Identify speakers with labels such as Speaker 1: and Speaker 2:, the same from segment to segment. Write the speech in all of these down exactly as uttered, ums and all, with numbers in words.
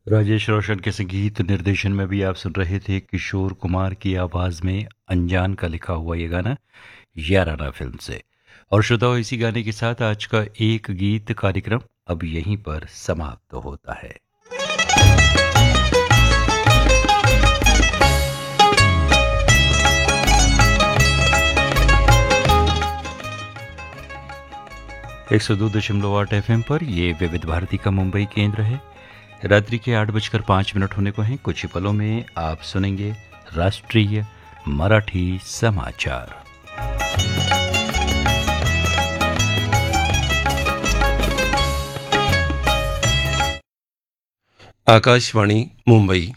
Speaker 1: राजेश रोशन के संगीत निर्देशन में भी आप सुन रहे थे किशोर कुमार की आवाज़ में अनजान का लिखा हुआ ये गाना याराना फिल्म से। और श्रोताओ, इसी गाने के साथ आज का एक गीत कार्यक्रम अब यहीं पर समाप्त होता है। एक सौ दो दशमलव आठ एफ एम पर ये विविध भारती का मुंबई केंद्र है। रात्रि के आठ बजकर पाँच मिनट होने को हैं। कुछ ही पलों में आप सुनेंगे राष्ट्रीय मराठी समाचार।
Speaker 2: आकाशवाणी मुंबई।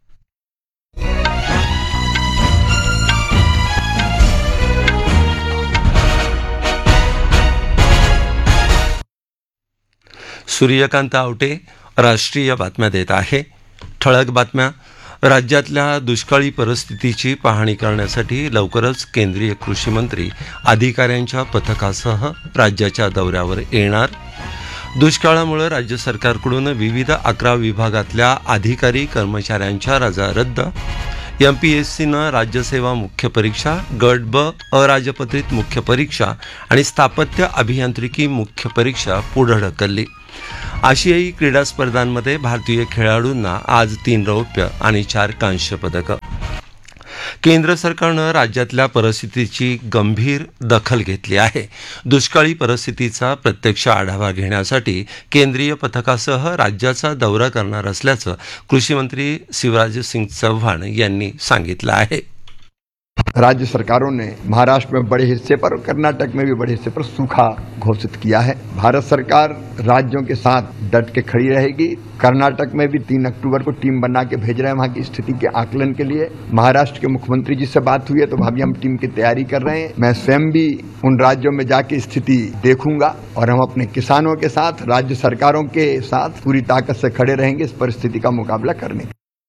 Speaker 2: सूर्यकांत आवटे राष्ट्रीय बातम्या देत आहे। ठळक बातम्या। राज्यातल्या दुष्काळी परिस्थितीची पाहणी करण्यासाठी लवकरच केंद्रीय कृषी मंत्री अधिकाऱ्यांच्या पथकासह राज्याच्या दौऱ्यावर येणार। दुष्काळामुळे राज्य सरकारकडून विविध अकरा विभागातल्या अधिकारी कर्मचाऱ्यांच्या रजा रद्द। एमपीएससीनं राज्यसेवा मुख्य परीक्षा, गट ब अराजपत्रित मुख्य परीक्षा आणि स्थापत्य अभियांत्रिकी मुख्य परीक्षा पुढे ढकलली। आशियाई क्रीडा स्पर्धांमध्ये भारतीय खेळाडूंना आज तीन रौप्य आणि चार कांस्य पदकं। केंद्र सरकारनं राज्यातल्या परिस्थितीची गंभीर दखल घेतली आहे। दुष्काळी परिस्थितीचा प्रत्यक्ष आढावा घेण्यासाठी केंद्रीय पथकासह राज्याचा दौरा करणार असल्याचं कृषी मंत्री शिवराज सिंग चौहान यांनी सांगितलं आहे।
Speaker 3: राज्य सरकारों ने महाराष्ट्र में बड़े हिस्से पर और कर्नाटक में भी बड़े हिस्से पर सूखा घोषित किया है। भारत सरकार राज्यों के साथ डट के खड़ी रहेगी। कर्नाटक में भी तीन अक्टूबर को टीम बना के भेज रहे हैं वहां की स्थिति के आकलन के लिए। महाराष्ट्र के मुख्यमंत्री जी से बात हुई है तो भाभी हम टीम की तैयारी कर रहे हैं। मैं स्वयं भी उन राज्यों में जाके स्थिति देखूंगा और हम अपने किसानों के साथ, राज्य सरकारों के साथ पूरी ताकत से खड़े रहेंगे इस परिस्थिति का मुकाबला करने।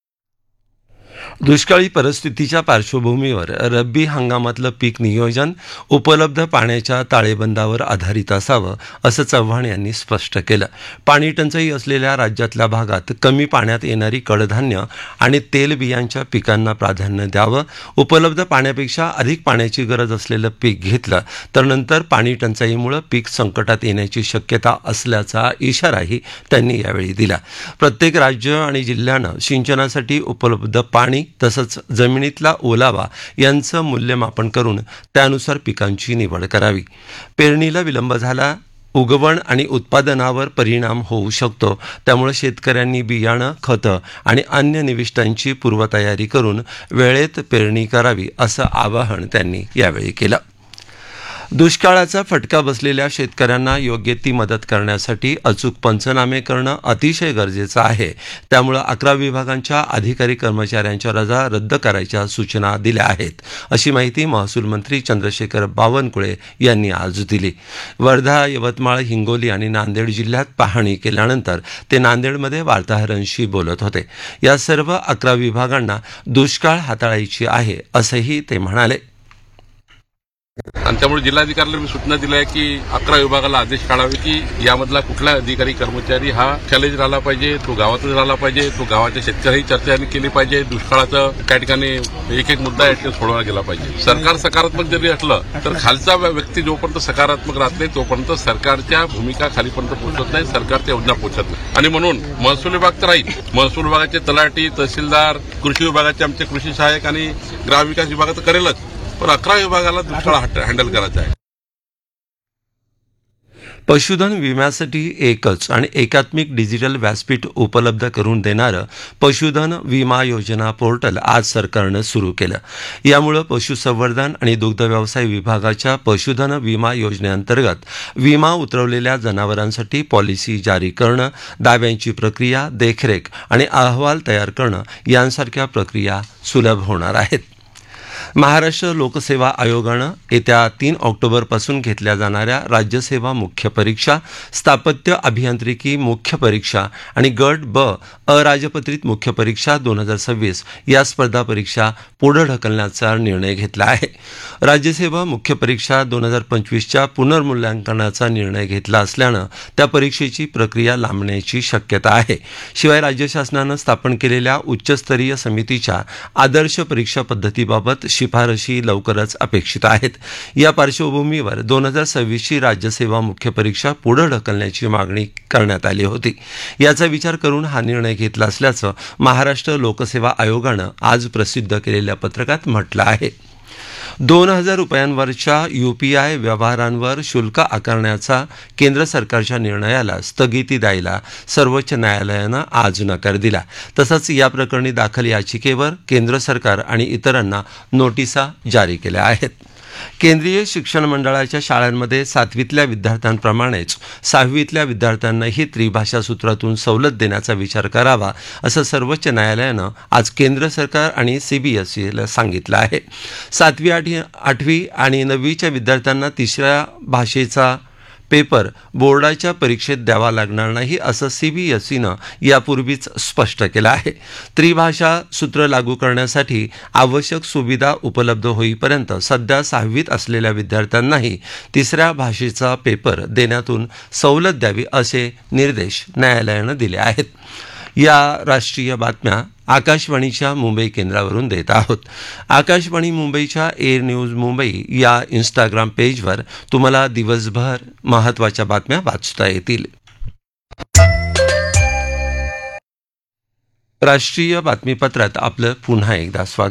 Speaker 2: दुष्काळी परिस्थितीच्या पार्श्वभूमीवर रब्बी हंगामातलं पीक नियोजन उपलब्ध पाण्याच्या ताळेबंदावर आधारित असावं असं चव्हाण यांनी स्पष्ट केलं। पाणी टंचाई असलेल्या राज्यातल्या भागात कमी पाण्यात येणारी कडधान्य आणि तेलबियांच्या पिकांना प्राधान्य द्यावं। उपलब्ध पाण्यापेक्षा अधिक पाण्याची गरज असलेलं पीक घेतलं तर नंतर पाणी टंचाईमुळे पीक संकटात येण्याची शक्यता असल्याचा इशाराही त्यांनी यावेळी दिला। प्रत्येक राज्य आणि जिल्ह्यानं सिंचनासाठी उपलब्ध पाणी तसंच जमिनीतला ओलावा यांचं मूल्यमापन करून त्यानुसार पिकांची निवड करावी। पेरणीला विलंब झाला, उगवण आणि उत्पादनावर परिणाम होऊ शकतो, त्यामुळे शेतकऱ्यांनी बियाणं, खतं आणि अन्य निविष्ठांची पूर्वतयारी करून वेळेत पेरणी करावी असं आवाहन त्यांनी यावेळी केलं। दुष्काळाचा फटका बसलेल्या शेतकऱ्यांना योग्य ती मदत करण्यासाठी अचूक पंचनामे करणं अतिशय गरजेचं आहे। त्यामुळे अकरा विभागांच्या अधिकारी कर्मचाऱ्यांच्या रजा रद्द करायच्या सूचना दिल्या आहेत, अशी माहिती महसूल मंत्री चंद्रशेखर बावनकुळे यांनी आज दिली। वर्धा, यवतमाळ, हिंगोली आणि नांदेड जिल्ह्यात पाहणी केल्यानंतर ते नांदेडमध्ये वार्ताहरांशी बोलत होते। या सर्व अकरा विभागांना दुष्काळ हाताळायची आहे असंही ते म्हणाले।
Speaker 4: आणि त्यामुळे जिल्हाधिकाऱ्यांना मी सूचना दिल्या की अकरा विभागाला आदेश काढावे की यामधला कुठला अधिकारी कर्मचारी हा चॅलेंज राहिला पाहिजे, तो गावातच राहिला पाहिजे, तो गावाच्या शेतकऱ्यांनी चर्चा केली पाहिजे। दुष्काळाचं त्या ठिकाणी एक एक मुद्दा यात सोडवला गेला पाहिजे। सरकार सकारात्मक जरी असलं तर खालचा व्यक्ती जोपर्यंत सकारात्मक राहत नाही तोपर्यंत सरकारच्या भूमिका खालीपर्यंत पोहोचत नाही, सरकारच्या योजना पोहोचत नाही। आणि म्हणून महसूल विभाग तर राहील, महसूल विभागाचे तलाठी, तहसीलदार, कृषी विभागाचे आमचे कृषी सहाय्यक आणि ग्रामविकास विभाग तर करेलच, पण अकरा विभागाला दुष्काळ हँडल करायचा आहे।
Speaker 2: पशुधन विम्यासाठी एकच आणि एकात्मिक डिजिटल व्यासपीठ उपलब्ध करून देणारं पशुधन विमा योजना पोर्टल आज सरकारनं सुरू केलं। यामुळे पशुसंवर्धन आणि दुग्ध व्यवसाय विभागाच्या पशुधन विमा योजनेअंतर्गत विमा उतरवलेल्या जनावरांसाठी पॉलिसी जारी करणं, दाव्यांची प्रक्रिया, देखरेख आणि अहवाल तयार करणं यांसारख्या प्रक्रिया सुलभ होणार आहेत। महाराष्ट्र लोकसेवा आयोगानं येत्या तीन ऑक्टोबरपासून घेतल्या जाणाऱ्या राज्यसेवा मुख्य परीक्षा, स्थापत्य अभियांत्रिकी मुख्य परीक्षा आणि गट ब अराजपत्रित मुख्य परीक्षा दोन हजार सव्वीस या स्पर्धा परीक्षा पुढे ढकलण्याचा निर्णय घेतला आहे। राज्यसेवा मुख्य परीक्षा दोन हजार पंचवीसच्या पुनर्मूल्यांकनाचा निर्णय घेतला असल्यानं त्या परीक्षेची प्रक्रिया लांबण्याची शक्यता आहे. शिवाय राज्य शासनानं स्थापन केलेल्या उच्चस्तरीय समितीच्या आदर्श परीक्षा पद्धतीबाबत शिफारशी लवकरच अपेक्षित आहेत. या पार्श्वभूमीवर दोन हजार सव्वीसची राज्यसेवा मुख्य परीक्षा पुढे ढकलण्याची मागणी करण्यात आली होती. याचा विचार करून हा निर्णय घेतला असल्याचं महाराष्ट्र लोकसेवा आयोगानं आज प्रसिद्ध केलेल्या पत्रकात म्हटलं आहे. दोन हजार रुपयांवरच्या यूपीआय व्यवहारांवर शुल्क आकारण्याचा केंद्र सरकारच्या निर्णयाला स्थगिती द्यायला सर्वोच्च न्यायालयानं आज नकार दिला. तसंच या प्रकरणी दाखल याचिकेवर केंद्र सरकार आणि इतरांना नोटिसा जारी केल्या आहेत. केंद्रीय शिक्षण मंडळाच्या शाळांमध्ये सातवीतल्या विद्यार्थ्यांप्रमाणेच सहावीतल्या विद्यार्थ्यांनाही त्रिभाषा सूत्रातून सवलत देण्याचा विचार करावा असं सर्वोच्च न्यायालयानं आज केंद्र सरकार आणि सीबीएसईला सांगितलं आहे. सातवी आठवी आठवी आणि नववीच्या विद्यार्थ्यांना तिसऱ्या भाषेचा पेपर बोर्डाच्या परीक्षेत द्यावा लागणार नाही असं सीबीएसईनं यापूर्वीच स्पष्ट केलं आहे. त्रिभाषा सूत्र लागू करण्यासाठी आवश्यक सुविधा उपलब्ध होईपर्यंत सध्या सहावीत असलेल्या विद्यार्थ्यांनाही तिसऱ्या भाषेचा पेपर देण्यातून सवलत द्यावी असे निर्देश न्यायालयानं दिले आहेत. या राष्ट्रीय बातम्या आकाशवाणीच्या मुंबई केंद्रावरून देत आहोत. आकाशवाणी मुंबईच्या एअर न्यूज मुंबई या इंस्टाग्राम पेजवर तुम्हाला दिवसभर महत्त्वाच्या बातम्या वाचता येतील. राष्ट्रीय बातमीपत्रात आपलं पुन्हा एकदा स्वागत.